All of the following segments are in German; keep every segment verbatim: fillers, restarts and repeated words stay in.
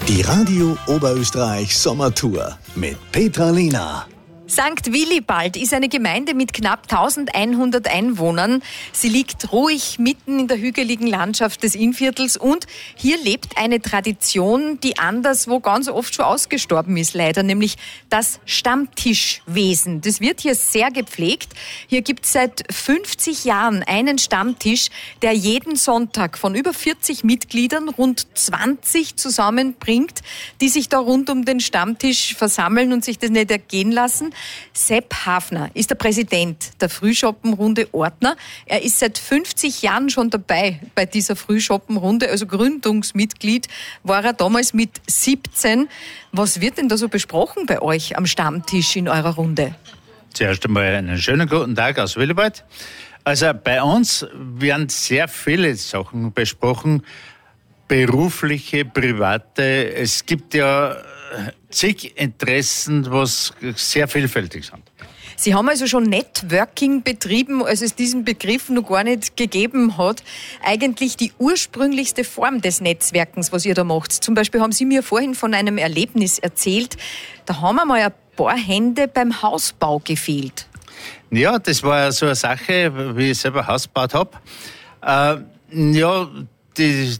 Die Radio Oberösterreich Sommertour mit Petra Lehner. Sankt Willibald ist eine Gemeinde mit knapp eintausendeinhundert Einwohnern. Sie liegt ruhig mitten in der hügeligen Landschaft des Innviertels und hier lebt eine Tradition, die anderswo ganz oft schon ausgestorben ist, leider, nämlich das Stammtischwesen. Das wird hier sehr gepflegt. Hier gibt es seit fünfzig Jahren einen Stammtisch, der jeden Sonntag von über vierzig Mitgliedern rund zwanzig zusammenbringt, die sich da rund um den Stammtisch versammeln und sich das nicht ergehen lassen. Sepp Hafner ist der Präsident der Frühschoppenrunde Ortner. Er ist seit fünfzig Jahren schon dabei bei dieser Frühschoppenrunde, also Gründungsmitglied war er damals mit siebzehn. Was wird denn da so besprochen bei euch am Stammtisch in eurer Runde? Zuerst einmal einen schönen guten Tag aus Willibald. Also bei uns werden sehr viele Sachen besprochen, berufliche, private. Es gibt ja zig Interessen, was sehr vielfältig sind. Sie haben also schon Networking betrieben, als es diesen Begriff noch gar nicht gegeben hat. Eigentlich die ursprünglichste Form des Netzwerkens, was ihr da macht. Zum Beispiel haben Sie mir vorhin von einem Erlebnis erzählt. Da haben einmal ein paar Hände beim Hausbau gefehlt. Ja, das war ja so eine Sache, wie ich selber Haus gebaut habe. Äh, ja, die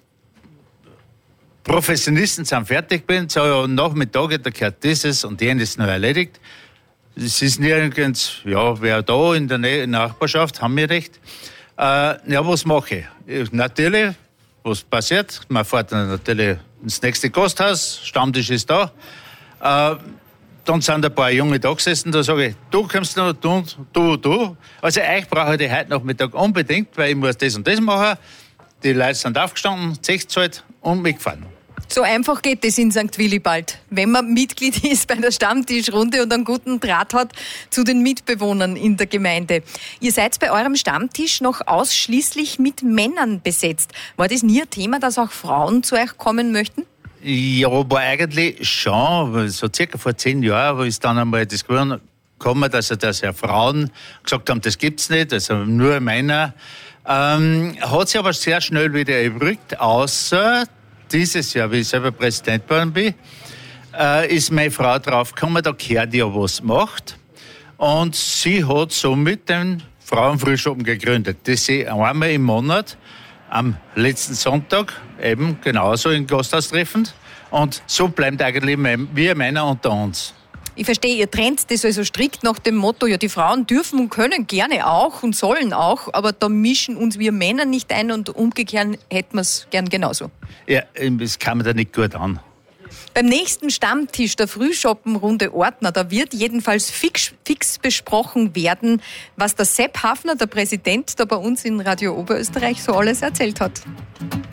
Professionisten sind fertig gewesen, so am Nachmittag, da gehört dieses und jenes noch erledigt. Es ist nirgends, ja, wer da in der Nähe, Nachbarschaft, haben wir recht. Äh, ja, was mache ich? Natürlich, was passiert? Man fährt dann natürlich ins nächste Gasthaus, Stammtisch ist da. Äh, dann sind ein paar Junge da gesessen, da sage ich, du kommst noch, du, du, du. Also euch brauche ich heute Nachmittag unbedingt, weil ich muss das und das machen. Die Leute sind aufgestanden, Zecht zahlt und mitgefahren. So einfach geht es in Sankt Willibald, wenn man Mitglied ist bei der Stammtischrunde und einen guten Draht hat zu den Mitbewohnern in der Gemeinde. Ihr seid bei eurem Stammtisch noch ausschließlich mit Männern besetzt. War das nie ein Thema, dass auch Frauen zu euch kommen möchten? Ja, war eigentlich schon, so circa vor zehn Jahren, wo ist dann einmal das gekommen, dass, dass ja Frauen gesagt haben, das gibt's nicht, also nur Männer. Ähm, hat sich aber sehr schnell wieder erübrigt, außer dieses Jahr, wie ich selber Präsident geworden bin, äh, ist meine Frau draufgekommen, da gehört ja was macht. Und sie hat somit den Frauenfrühschoppen gegründet, das sie einmal im Monat am letzten Sonntag eben genauso in Gasthaus treffen. Und so bleibt eigentlich wir Männer unter uns. Ich verstehe, ihr trennt das also strikt nach dem Motto, ja, die Frauen dürfen und können gerne auch und sollen auch, aber da mischen uns wir Männer nicht ein und umgekehrt hätten wir es gern genauso. Ja, das kam mir da nicht gut an. Beim nächsten Stammtisch der Frühschoppenrunde Ortner, da wird jedenfalls fix, fix besprochen werden, was der Sepp Hafner, der Präsident, da bei uns in Radio Oberösterreich so alles erzählt hat.